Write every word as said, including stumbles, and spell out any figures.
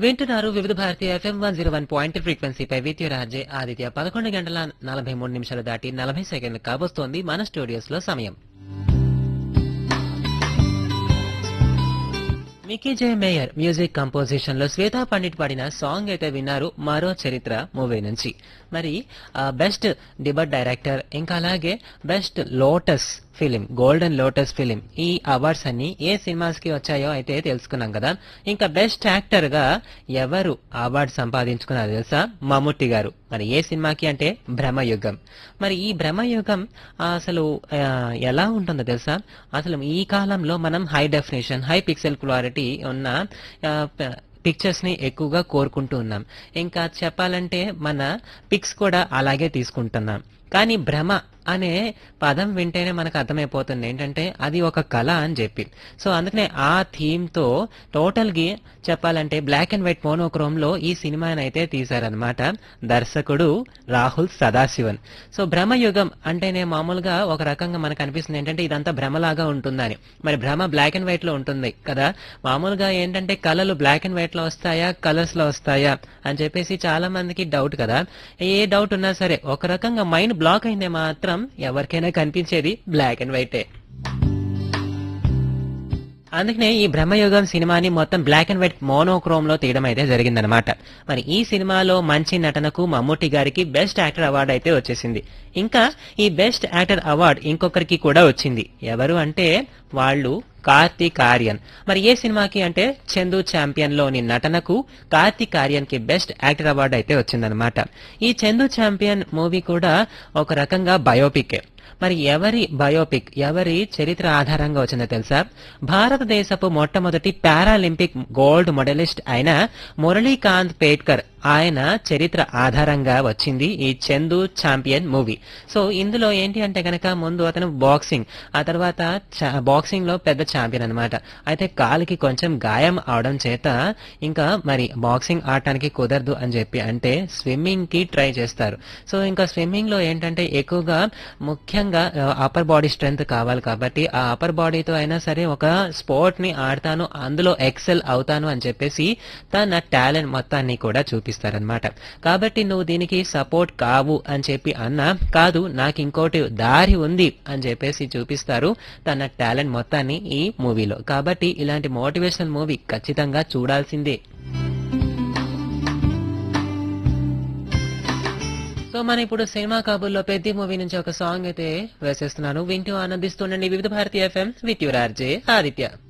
వింటున్నారు వివిధ Bharati FM one zero one point ఫ్రీక్వెన్సీపై with రాజే ఆదిత్య. పదకొండు గంటల నలభై మూడు నిమిషాలు దాటి నలభై సెకండ్లు కాబోస్తోంది మన స్టూడియోస్ లో సమయం. మికీ జే మేయర్ మ్యూజిక్ కంపోజిషన్ లో శ్వేతా పండిట్ పాడిన సాంగ్ అయితే విన్నారు మరో చరిత్ర మూవీ నుంచి. మరి బెస్ట్ డిబట్ డైరెక్టర్ ఇంకా అలాగే best lotus film, golden lotus film, ఈ అవార్డ్స్ అన్ని ఏ సినిమాస్ కి వచ్చాయో అయితే తెలుసుకున్నాం కదా. ఇంకా బెస్ట్ యాక్టర్ గా ఎవరు అవార్డు సంపాదించుకున్నారు తెలుసా? మమ్ముట్టి గారు. మరి ఏ సినిమాకి అంటే బ్రహ్మయుగం. మరి ఈ బ్రహ్మయుగం అసలు ఎలా ఉంటుందో తెలుసా? అసలు ఈ కాలంలో మనం high definition, high pixel clarity ఉన్న పిక్చర్స్ ని ఎక్కువగా కోరుకుంటూ ఉన్నాం. ఇంకా చెప్పాలంటే మన పిక్స్ కూడా అలాగే తీసుకుంటున్నాం. కానీ భ్రమ అనే పదం వింటేనే మనకు అర్థమైపోతుంది ఏంటంటే అది ఒక కళ అని చెప్పి. సో అందుకనే ఆ థీమ్ తో టోటల్ గా చెప్పాలంటే బ్లాక్ అండ్ వైట్ మోనోక్రోమ్ లో ఈ సినిమాని అయితే తీశారనమాట దర్శకుడు రాహుల్ సదాశివన్. సో భ్రమయుగం అంటేనే మామూలుగా ఒక రకంగా మనకు అనిపిస్తుంది ఏంటంటే ఇదంతా భ్రమలాగా ఉంటుందని. మరి భ్రమ బ్లాక్ అండ్ వైట్ లో ఉంటుంది కదా. మామూలుగా ఏంటంటే కళలు బ్లాక్ అండ్ వైట్ లో వస్తాయా, కలర్స్ లో వస్తాయా అని చెప్పేసి చాలా మందికి డౌట్ కదా. ఏ డౌట్ ఉన్నా సరే ఒక రకంగా మైండ్ బ్లాక్ అయిందే మాత్రం ఎవరికైనా కనిపించేది బ్లాక్ అండ్ వైటే. అందుకనే ఈ బ్రహ్మయుగం సినిమాని మొత్తం బ్లాక్ అండ్ వైట్ మోనోక్రోమ్ లో తీయడం అయితే జరిగిందనమాట. మరి ఈ సినిమాలో మంచి నటనకు మమ్ముట్టి గారికి బెస్ట్ యాక్టర్ అవార్డు అయితే వచ్చేసింది. ఇంకా ఈ బెస్ట్ యాక్టర్ అవార్డు ఇంకొకరికి కూడా వచ్చింది. ఎవరు అంటే వాళ్ళు కార్తీక్ ఆర్యన్. మరి ఏ సినిమాకి అంటే చందు ఛాంపియన్ లోని నటనకు కార్తీక్ ఆర్యన్ కి బెస్ట్ యాక్టర్ అవార్డు అయితే వచ్చిందనమాట. ఈ చందు ఛాంపియన్ మూవీ కూడా ఒక రకంగా బయోపిక్. మరి ఎవరి బయోపిక్, ఎవరి చరిత్ర ఆధారంగా వచ్చిందో తెలుసా? భారతదేశపు మొట్టమొదటి పారాలింపిక్ గోల్డ్ మెడలిస్ట్ అయిన మురళీకాంత్ పేట్కర్ ఆయన చరిత్ర ఆధారంగా వచ్చింది ఈ చందు ఛాంపియన్ మూవీ. సో ఇందులో ఏంటి అంటే గనక ముందు అతను బాక్సింగ్, ఆ తర్వాత బాక్సింగ్ లో పెద్ద ఛాంపియన్ అనమాట. అయితే కాలికి కొంచెం గాయం అవడం చేత ఇంకా మరి బాక్సింగ్ ఆడటానికి కుదరదు అని చెప్పి అంటే స్విమ్మింగ్ కి ట్రై చేస్తారు. సో ఇంకా స్విమ్మింగ్ లో ఏంటంటే ఎక్కువగా ముఖ్యంగా అప్పర్ బాడీ స్ట్రెంగ్త్ కావాలి కాబట్టి ఆ అప్పర్ బాడీతో అయినా సరే ఒక స్పోర్ట్ ని ఆడతాను, అందులో ఎక్సెల్ అవుతాను అని చెప్పేసి తన టాలెంట్ మొత్తాన్ని కూడా చూపిస్తారనమాట. కాబట్టి నువ్వు దీనికి సపోర్ట్ కావు అని చెప్పి అన్నా కాదు, నాకు ఇంకోటి దారి ఉంది అని చెప్పేసి చూపిస్తారు తన టాలెంట్ మొత్తాన్ని ఈ మూవీలో. కాబట్టి ఇలాంటి మోటివేషనల్ మూవీ ఖచ్చితంగా చూడాల్సిందే. సో మన ఇప్పుడు సినిమా కాబుల్లో పెద్ద మూవీ నుంచి ఒక సాంగ్ అయితే వేసేస్తున్నాను. వింటూ ఆనందిస్తుండండి వివిధ Bharati FM with your RJ Aditya.